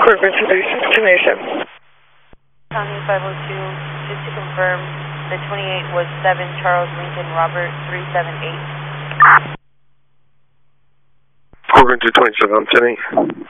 Corcoran 237. County 502, just to confirm, the 28 was 7 Charles Lincoln Robert 378. Corcoran 227, I'm sending.